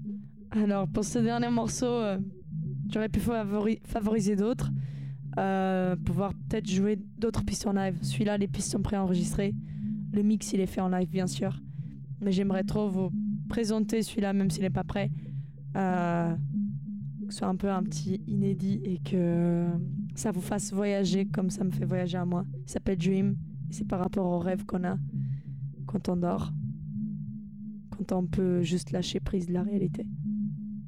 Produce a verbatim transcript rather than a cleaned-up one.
Alors, pour ce dernier morceau, euh, j'aurais pu favori- favoriser d'autres. Euh, pouvoir peut-être jouer d'autres pistes en live. Celui-là, les pistes sont préenregistrées. Le mix, il est fait en live, bien sûr. Mais j'aimerais trop vous présenter celui-là, même s'il n'est pas prêt. Euh, que ce soit un peu un petit inédit et que ça vous fasse voyager comme ça me fait voyager à moi. Il s'appelle Dream. Et c'est par rapport aux rêves qu'on a quand on dort. Quand on peut juste lâcher prise de la réalité.